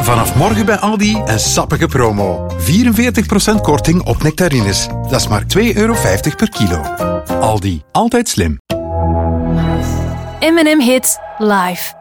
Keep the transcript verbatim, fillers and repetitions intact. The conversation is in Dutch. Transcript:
Vanaf morgen bij Aldi een sappige promo. vierenveertig procent korting op nectarines. Dat is maar twee euro vijftig per kilo. Aldi, altijd slim. M en M Hits live.